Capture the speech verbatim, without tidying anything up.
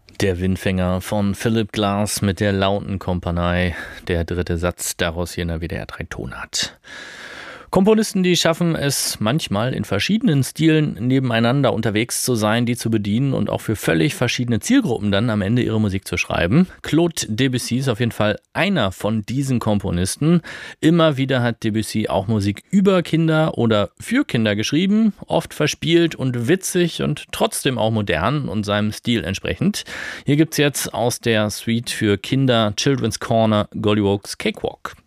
Der Windfänger von Philip Glass mit der Lautenkompanie. Der dritte Satz daraus hier in der W D R drei Tonart. Komponisten, die schaffen es manchmal in verschiedenen Stilen nebeneinander unterwegs zu sein, die zu bedienen und auch für völlig verschiedene Zielgruppen dann am Ende ihre Musik zu schreiben. Claude Debussy ist auf jeden Fall einer von diesen Komponisten. Immer wieder hat Debussy auch Musik über Kinder oder für Kinder geschrieben, oft verspielt und witzig und trotzdem auch modern und seinem Stil entsprechend. Hier gibt's jetzt aus der Suite für Kinder Children's Corner Golliwogg's Cakewalk.